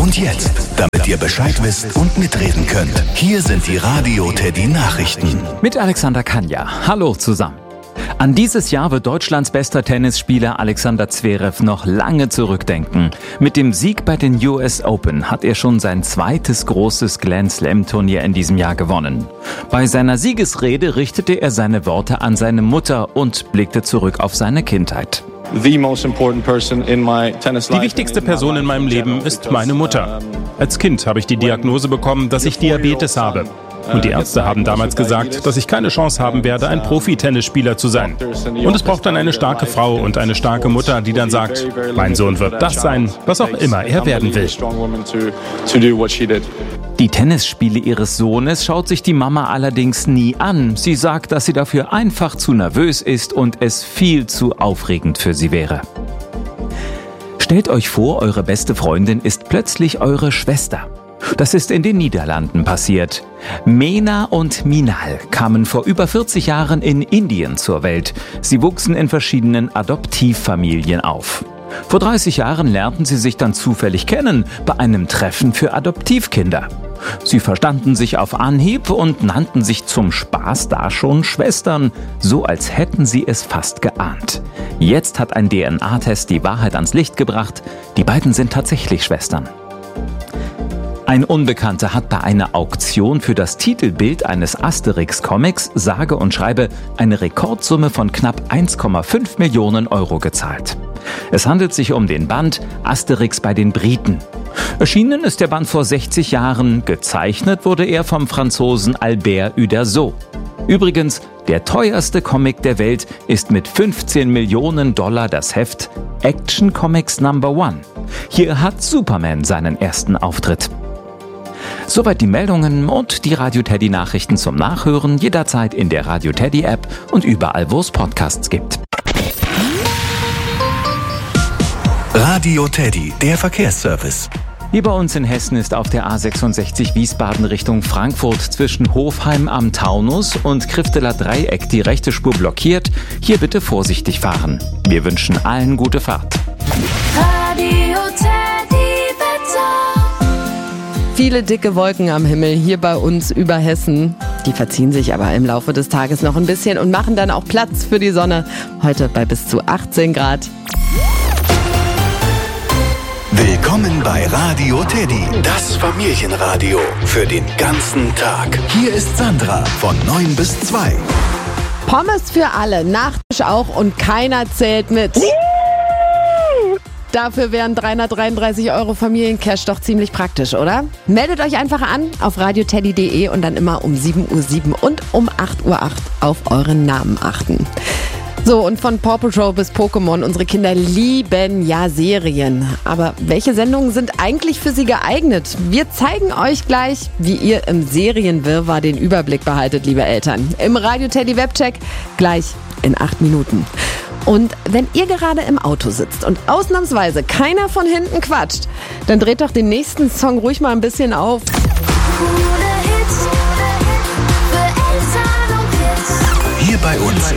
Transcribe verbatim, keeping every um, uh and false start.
Und jetzt, damit ihr Bescheid wisst und mitreden könnt, hier sind die Radio Teddy Nachrichten. Mit Alexander Kanja. Hallo zusammen. An dieses Jahr wird Deutschlands bester Tennisspieler Alexander Zverev noch lange zurückdenken. Mit dem Sieg bei den U S Open hat er schon sein zweites großes Grand-Slam-Turnier in diesem Jahr gewonnen. Bei seiner Siegesrede richtete er seine Worte an seine Mutter und blickte zurück auf seine Kindheit. Die wichtigste Person in meinem Leben ist meine Mutter. Als Kind habe ich die Diagnose bekommen, dass ich Diabetes habe. Und die Ärzte haben damals gesagt, dass ich keine Chance haben werde, ein Profi-Tennisspieler zu sein. Und es braucht dann eine starke Frau und eine starke Mutter, die dann sagt, mein Sohn wird das sein, was auch immer er werden will. Die Tennisspiele ihres Sohnes schaut sich die Mama allerdings nie an. Sie sagt, dass sie dafür einfach zu nervös ist und es viel zu aufregend für sie wäre. Stellt euch vor, eure beste Freundin ist plötzlich eure Schwester. Das ist in den Niederlanden passiert. Mena und Minal kamen vor über vierzig Jahren in Indien zur Welt. Sie wuchsen in verschiedenen Adoptivfamilien auf. Vor dreißig Jahren lernten sie sich dann zufällig kennen bei einem Treffen für Adoptivkinder. Sie verstanden sich auf Anhieb und nannten sich zum Spaß da schon Schwestern, so als hätten sie es fast geahnt. Jetzt hat ein D N A-Test die Wahrheit ans Licht gebracht. Die beiden sind tatsächlich Schwestern. Ein Unbekannter hat bei einer Auktion für das Titelbild eines Asterix-Comics sage und schreibe eine Rekordsumme von knapp eins Komma fünf Millionen Euro gezahlt. Es handelt sich um den Band Asterix bei den Briten. Erschienen ist der Band vor sechzig Jahren, gezeichnet wurde er vom Franzosen Albert Uderzo. Übrigens, der teuerste Comic der Welt ist mit fünfzehn Millionen Dollar das Heft Action Comics Number One. Hier hat Superman seinen ersten Auftritt. Soweit die Meldungen und die Radio Teddy Nachrichten zum Nachhören jederzeit in der Radio Teddy App und überall, wo es Podcasts gibt. Radio Teddy, der Verkehrsservice. Hier bei uns in Hessen ist auf der A sechsundsechzig Wiesbaden Richtung Frankfurt zwischen Hofheim am Taunus und Krifteler Dreieck die rechte Spur blockiert. Hier bitte vorsichtig fahren. Wir wünschen allen gute Fahrt. Radio Teddy Wetter. Viele dicke Wolken am Himmel hier bei uns über Hessen. Die verziehen sich aber im Laufe des Tages noch ein bisschen und machen dann auch Platz für die Sonne. Heute bei bis zu achtzehn Grad. Willkommen bei Radio Teddy, das Familienradio für den ganzen Tag. Hier ist Sandra von neun bis zwei. Pommes für alle, Nachtisch auch und keiner zählt mit. Dafür wären dreihundertdreiunddreißig Euro Familiencash doch ziemlich praktisch, oder? Meldet euch einfach an auf radioteddy punkt de und dann immer um sieben Uhr sieben und um acht Uhr acht auf euren Namen achten. So, und von Paw Patrol bis Pokémon, unsere Kinder lieben ja Serien. Aber welche Sendungen sind eigentlich für sie geeignet? Wir zeigen euch gleich, wie ihr im Serienwirrwarr den Überblick behaltet, liebe Eltern. Im Radio Teddy Webcheck gleich in acht Minuten. Und wenn ihr gerade im Auto sitzt und ausnahmsweise keiner von hinten quatscht, dann dreht doch den nächsten Song ruhig mal ein bisschen auf. Hier bei uns